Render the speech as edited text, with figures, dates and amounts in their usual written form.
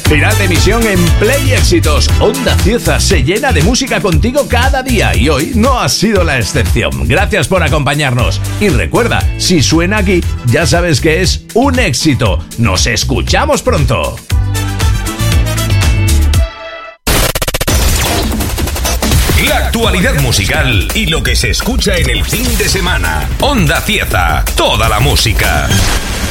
Final de emisión en Play Éxitos. Onda Cieza se llena de música contigo cada día y hoy no ha sido la excepción. Gracias por acompañarnos. Y recuerda, si suena aquí, ya sabes que es un éxito. Nos escuchamos pronto. La actualidad musical y lo que se escucha en el fin de semana. Onda Cieza, toda la música.